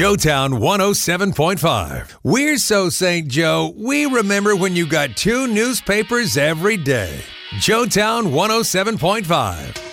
Joetown 107.5. We're so St. Joe, we remember when you got 2 newspapers every day. Joetown 107.5.